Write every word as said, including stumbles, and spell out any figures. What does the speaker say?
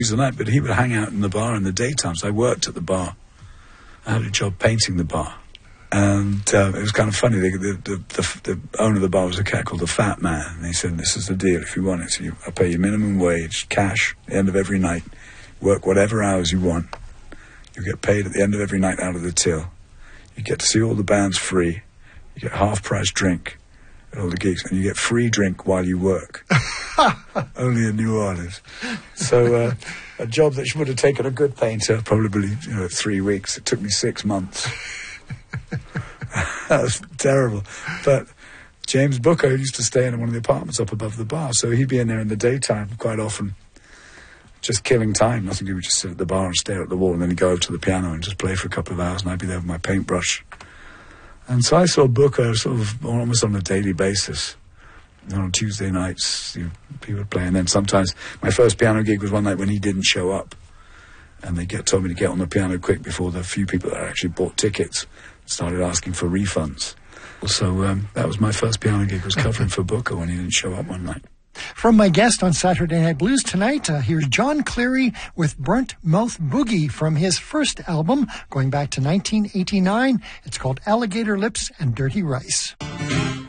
the night, but he would hang out in the bar in the daytime. So I worked at the bar. I had a job painting the bar. And uh, it was kind of funny. The, the, the, the, the owner of the bar was a cat called the Fat Man. And he said, this is the deal. If you want it, so you, I'll pay you minimum wage, cash, at the end of every night. Work whatever hours you want. You get paid at the end of every night out of the till. You get to see all the bands free. You get half-price drink at all the gigs. And you get free drink while you work. Only in New Orleans. So uh, a job that would have taken a good painter probably, you know, three weeks. It took me six months. That was terrible. But James Booker used to stay in one of the apartments up above the bar, so he'd be in there in the daytime quite often, just killing time. Nothing, he would just sit at the bar and stare at the wall, and then he'd go over to the piano and just play for a couple of hours, and I'd be there with my paintbrush. And so I saw Booker sort of almost on a daily basis. You know, on Tuesday nights, you know, people would play, and then sometimes my first piano gig was one night when he didn't show up, and they get told me to get on the piano quick before the few people that actually bought tickets started asking for refunds. So um, that was my first piano gig, was covering for Booker when he didn't show up one night. From my guest on Saturday Night Blues tonight, uh, here's John Cleary with Burnt Mouth Boogie from his first album going back to nineteen eighty-nine. It's called Alligator Lips and Dirty Rice.